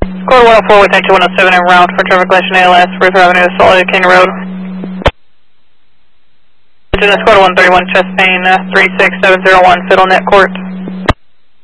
Squad 104 with entry 107 en route for traffic collision ALS, River Avenue, Solid King Road. Squad 131, chest pain 36701, Fiddle Net Court.